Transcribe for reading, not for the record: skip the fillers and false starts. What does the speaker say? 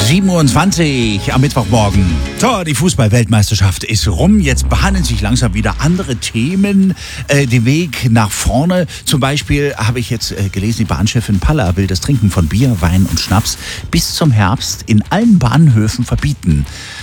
7:20 Uhr am Mittwochmorgen. So, die Fußball-Weltmeisterschaft ist rum. Jetzt bahnen sich langsam wieder andere Themen den Weg nach vorne. Zum Beispiel habe ich jetzt gelesen, die Bahnchefin Palla will das Trinken von Bier, Wein und Schnaps bis zum Herbst in allen Bahnhöfen verbieten.